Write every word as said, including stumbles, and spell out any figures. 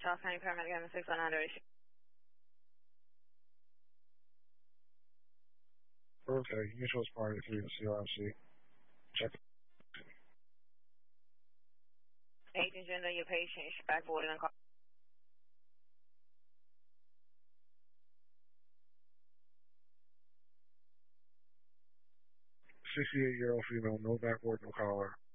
Charles County Paramedic, M six one hundred. Okay, mutual party three to C R C. Check. Agent, gender, your patient, backboarding and call. sixty-eight-year-old female, no backboard, no collar.